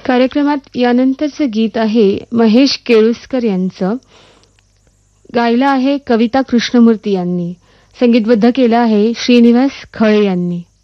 कार्यक्रमात यानंतरचं गीत आहे महेश केळुसकर यांचं. गायलं आहे कविता कृष्णमूर्ती यांनी. संगीतबद्ध केलं आहे श्रीनिवास खळे यांनी.